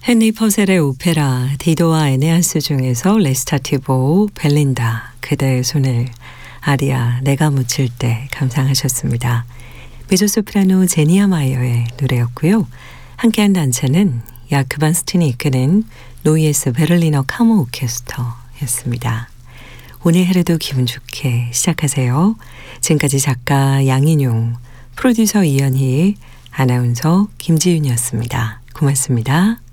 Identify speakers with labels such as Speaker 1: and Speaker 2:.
Speaker 1: 헨리 퍼셀의 오페라 디도와 에네아스 중에서 레스타티보 벨린다 그대의 손을 아리아 내가 묻힐 때 감상하셨습니다. 메조소프라노 제니아 마이어의 노래였고요. 함께한 단체는 야크반 스틴이 이끄는 노이에스 베를리너 카모 오케스트라였습니다. 오늘 하루도 기분 좋게 시작하세요. 지금까지 작가 양인용, 프로듀서 이현희, 아나운서 김지윤이었습니다. 고맙습니다.